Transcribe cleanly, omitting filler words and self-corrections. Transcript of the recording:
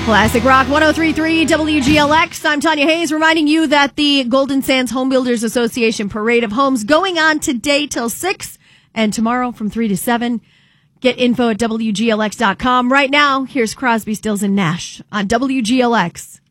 Classic Rock 103.3 WGLX. I'm Tanya Hayes, reminding you that the Golden Sands Home Builders Association Parade of Homes going on today till 6 and tomorrow from 3 to 7. Get info at WGLX.com. Right now, here's Crosby, Stills, and Nash on WGLX.